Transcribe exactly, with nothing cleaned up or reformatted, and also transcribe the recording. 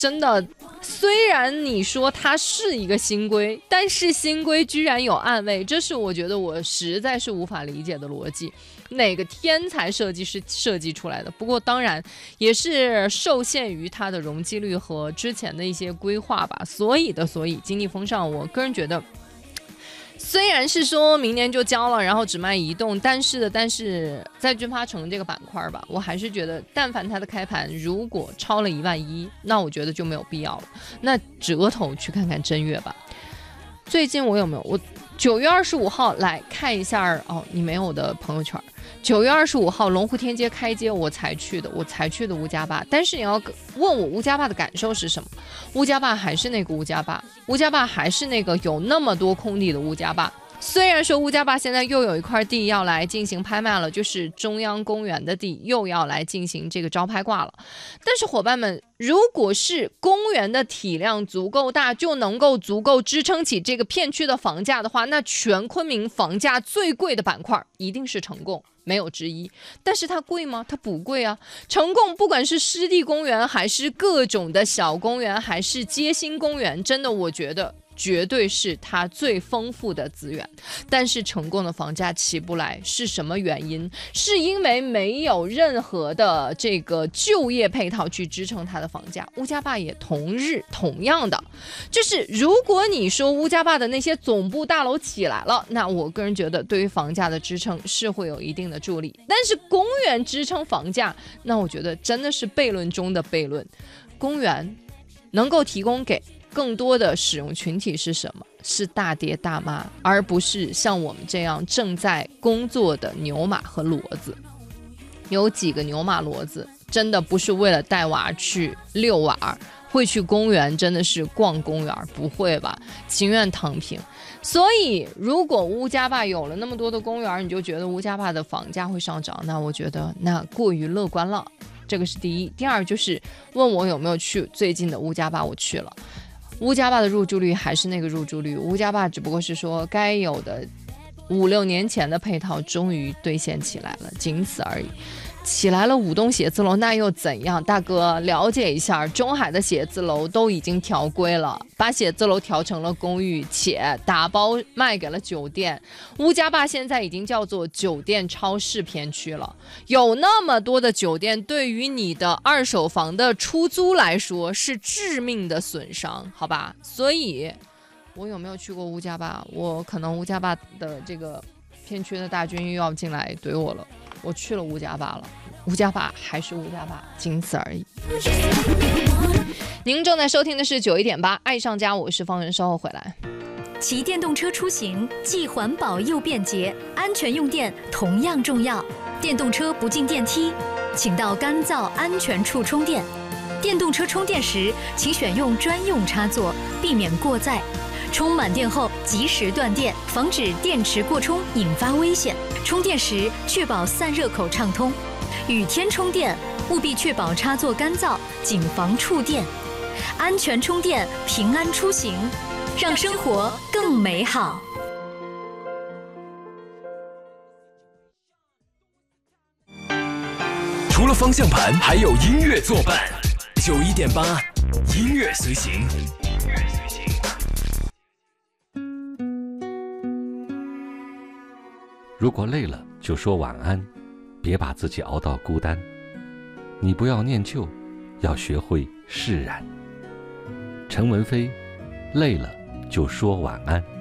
真的，虽然你说它是一个新规，但是新规居然有暗卫，这是我觉得我实在是无法理解的逻辑。哪个天才设计师设计出来的？不过当然也是受限于它的容积率和之前的一些规划吧。所以的，所以经济风尚，我个人觉得。虽然是说明年就交了，然后只卖一栋，但是的，但是在军发城这个板块吧，我还是觉得，但凡它的开盘如果超了一万一，那我觉得就没有必要了。那折头去看看真月吧。最近我有没有？我九月二十五号来看一下哦，你没有的朋友圈。九月二十五号龙湖天街开街，我才去的，我才去的乌家坝。但是你要问我乌家坝的感受是什么？乌家坝还是那个乌家坝，乌家坝还是那个有那么多空地的乌家坝。虽然说乌家坝现在又有一块地要来进行拍卖了，就是中央公园的地又要来进行这个招拍挂了，但是伙伴们，如果是公园的体量足够大，就能够足够支撑起这个片区的房价的话，那全昆明房价最贵的板块一定是成贡，没有之一。但是它贵吗？它不贵啊。成贡不管是湿地公园还是各种的小公园还是街心公园，真的我觉得绝对是它最丰富的资源。但是成贡的房价起不来，是什么原因？是因为没有任何的这个就业配套去支撑它的房价。乌家坝也同日同样的，就是如果你说乌家坝的那些总部大楼起来了，那我个人觉得对于房价的支撑是会有一定的助力。但是公园支撑房价，那我觉得真的是悖论中的悖论。公园能够提供给更多的使用群体是什么？是大爹大妈，而不是像我们这样正在工作的牛马和骡子。有几个牛马骡子真的不是为了带娃去遛娃，会去公园真的是逛公园？不会吧，情愿躺平。所以如果乌家坝有了那么多的公园，你就觉得乌家坝的房价会上涨，那我觉得那过于乐观了。这个是第一。第二就是问我有没有去最近的乌家坝，我去了。乌家坝的入住率还是那个入住率，乌家坝只不过是说该有的五六年前的配套终于兑现起来了，仅此而已。起来了五栋写字楼，那又怎样？大哥了解一下，中海的写字楼都已经调规了，把写字楼调成了公寓，且打包卖给了酒店。乌家坝现在已经叫做酒店超市片区了，有那么多的酒店，对于你的二手房的出租来说是致命的损伤，好吧？所以我有没有去过乌家坝？我可能乌家坝的这个片区的大军又要进来怼我了。我去了乌家坝了，乌家坝还是乌家坝，仅此而已。您正在收听的是九一点八爱上家，我是方圆，稍后回来。 骑电动车出行既环保又便捷，安全用电同样重要。电动车不进电梯，请到干燥安全处充电。电动车充电时，请选用专用插座，避免过载。充满电后及时断电，防止电池过充引发危险。充电时确保散热口畅通。雨天充电务必确保插座干燥，谨防触电。安全充电，平安出行，让生活更美好。 除了方向盘，还有音乐作伴。九一点八，音乐随行。 如果累了就说晚安，别把自己熬到孤单。你不要念旧，要学会释然。陈文飞，累了就说晚安。